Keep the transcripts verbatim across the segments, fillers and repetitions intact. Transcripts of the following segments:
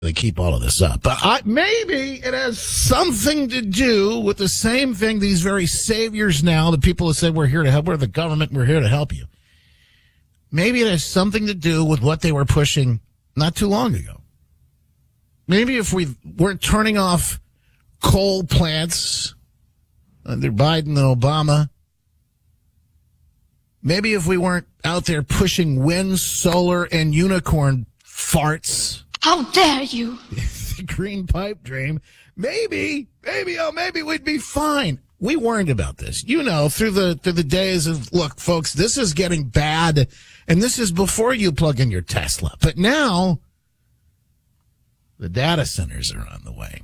They keep all of this up. But I, maybe it has something to do with the same thing these very saviors now, the people who said we're here to help, we're the government, we're here to help you. Maybe it has something to do with what they were pushing not too long ago. Maybe if we weren't turning off coal plants under Biden and Obama, maybe if we weren't out there pushing wind, solar, and unicorn farts. How dare you? The green pipe dream. Maybe, maybe, oh, maybe we'd be fine. We warned about this, you know, through the through the days of, look, folks, this is getting bad, and this is before you plug in your Tesla. But now, the data centers are on the way.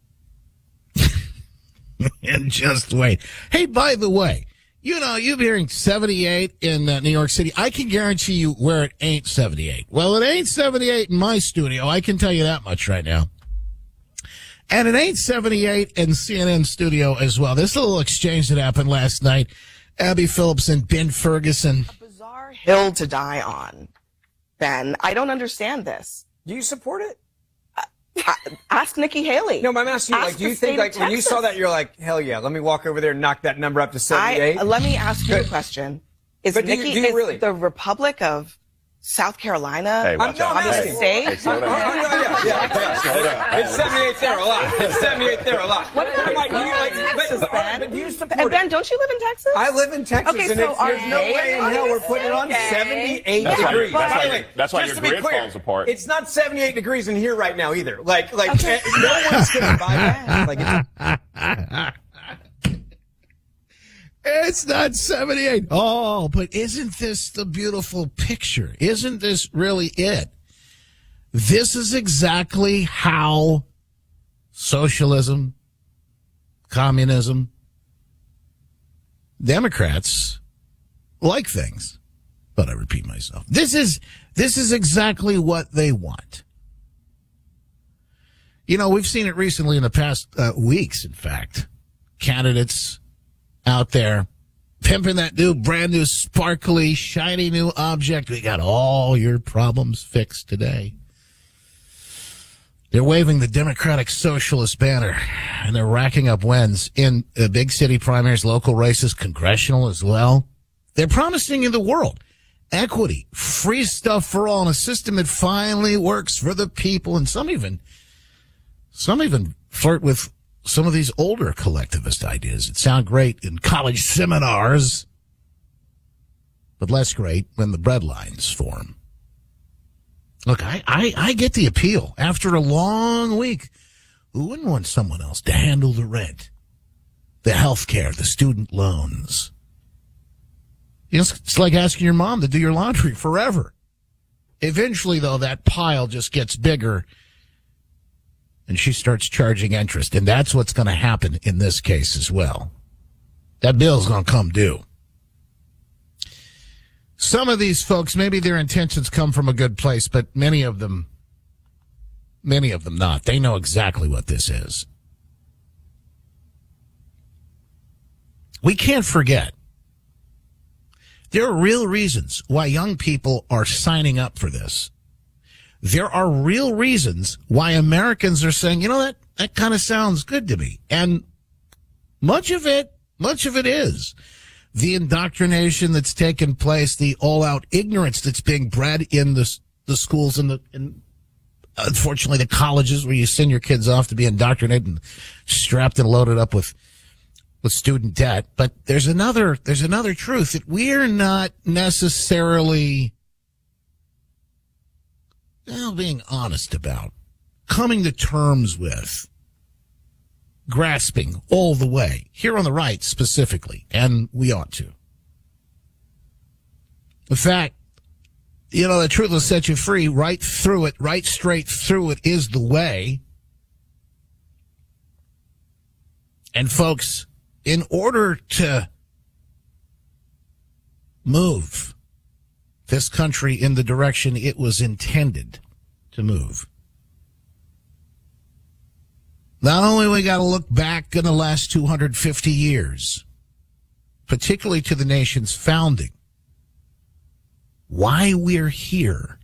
And just wait. Hey, by the way, you know, you've been hearing seventy-eight in uh, New York City. I can guarantee you where it ain't seventy-eight. Well, it ain't seventy-eight in my studio. I can tell you that much right now. And it ain't seventy-eight in C N N studio as well. This little exchange that happened last night, Abby Phillips and Ben Ferguson. A bizarre hill to die on, Ben. I don't understand this. Do you support it? Uh, ask Nikki Haley. No, I'm asking you, Ask like, do you the think, state like, of when you Texas. saw that, you're like, hell yeah, let me walk over there and knock that number up to seventy-eight? I, let me ask you a question. Is But do you- Nikki do you is really? the Republic of South Carolina Hey, I'm watch not out. on asking. this stage? Hey, slow Oh, down. oh, yeah, yeah, yeah. Slow down. It's seventy-eight there a lot. It's seventy-eight there a lot. What about I'm like, do you like, Texas, but, Ben? but do you And support Ben, it? don't you live in Texas? I live in Texas, Okay, and so it's, are there's no they way in hell we're putting it on okay. seventy-eight That's why- degrees. that's why By the your- way, that's why just your to be grid clear, falls apart. It's not seventy-eight degrees in here right now either. Like, like Okay. eh, no one's gonna buy that. Like, it's It's not seventy-eight. Oh, but isn't this the beautiful picture? Isn't this really it? This is exactly how socialism, communism, Democrats like things. But I repeat myself. This is this is exactly what they want. You know, we've seen it recently in the past uh, weeks, in fact. Candidates out there pimping that new, brand new, sparkly, shiny new object. We got all your problems fixed today. They're waving the Democratic Socialist banner, and they're racking up wins in uh, big city primaries, local races, congressional as well. They're promising you the world. Equity, free stuff for all, and a system that finally works for the people. And some even, some even flirt with some of these older collectivist ideas that sound great in college seminars, but less great when the breadlines form. Look, I, I, I get the appeal. After a long week, who wouldn't want someone else to handle the rent, the health care, the student loans? You know, it's, it's like asking your mom to do your laundry forever. Eventually, though, that pile just gets bigger, and she starts charging interest. And that's what's going to happen in this case as well. That bill's going to come due. Some of these folks, maybe their intentions come from a good place, but many of them, many of them not. They know exactly what this is. We can't forget. There are real reasons why young people are signing up for this. There are real reasons why Americans are saying, you know, that, that kind of sounds good to me. And much of it, much of it is the indoctrination that's taken place, the all-out ignorance that's being bred in the, the schools and the, in, unfortunately, the colleges where you send your kids off to be indoctrinated and strapped and loaded up with, with student debt. But there's another, there's another truth that we're not necessarily, well, being honest about, coming to terms with, grasping all the way, here on the right specifically, and we ought to. In fact, you know, the truth will set you free. Right through it, right straight through it is the way. And folks, in order to move this country in the direction it was intended to move, not only we got to look back in the last two hundred fifty years, particularly to the nation's founding, why we're here,